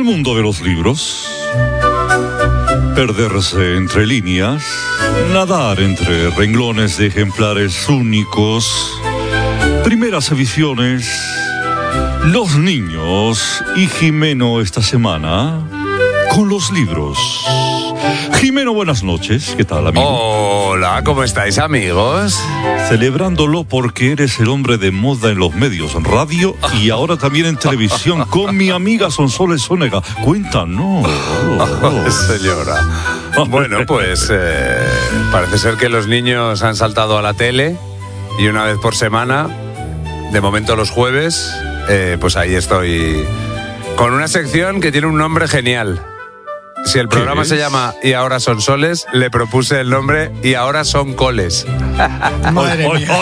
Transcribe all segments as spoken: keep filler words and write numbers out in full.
mundo de los libros, perderse entre líneas, nadar entre renglones de ejemplares únicos, primeras ediciones, los niños y Jimeno esta semana con los libros. Jimeno, buenas noches. ¿Qué tal, amigo? Hola, ¿cómo estáis, amigos? Celebrándolo porque eres el hombre de moda en los medios, en radio y ahora también en televisión, con mi amiga Sonsoles Zónega. Cuéntanos. Oh, señora. Bueno, pues eh, parece ser que los niños han saltado a la tele y una vez por semana, de momento los jueves, eh, pues ahí estoy con una sección que tiene un nombre genial. Si el programa se llama Y ahora son soles, le propuse el nombre Y ahora son coles. Madre mía.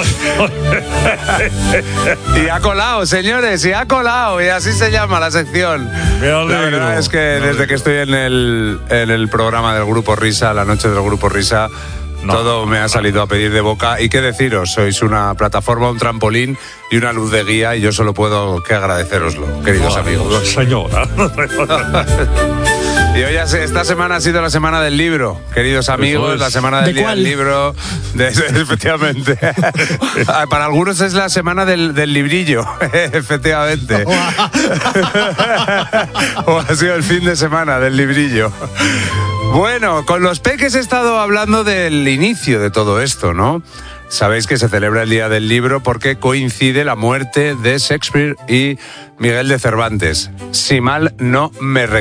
Y ha colado, señores, y ha colado, y así se llama la sección. Me alegro. La verdad es que desde que estoy en el, en el programa del Grupo Risa, la noche del Grupo Risa, no, todo me ha salido a pedir de boca. Y qué deciros, sois una plataforma, un trampolín y una luz de guía, y yo solo puedo que agradeceroslo, queridos Ay, amigos. Señora. Y hoy, esta semana ha sido la semana del libro, queridos amigos, la semana del ¿De día cuál? del libro, de, efectivamente. Para algunos es la semana del, del librillo, efectivamente. O ha sido el fin de semana del librillo. Bueno, con los peques he estado hablando del inicio de todo esto, ¿no? Sabéis que se celebra el Día del Libro porque coincide la muerte de Shakespeare y Miguel de Cervantes. Si mal no me recuerdo.